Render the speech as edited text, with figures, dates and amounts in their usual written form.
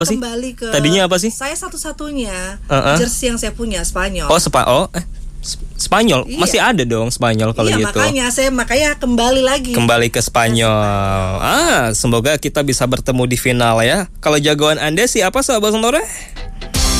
sih? Kembali ke Tadinya apa sih? Saya satu-satunya jersey yang saya punya Spanyol. Spanyol. Iya. Masih ada dong Spanyol kalau Iya, gitu. makanya kembali lagi. Kembali ke Spanyol. Semoga kita bisa bertemu di final ya. Kalau jagoan Anda siapa, sahabat Sonora?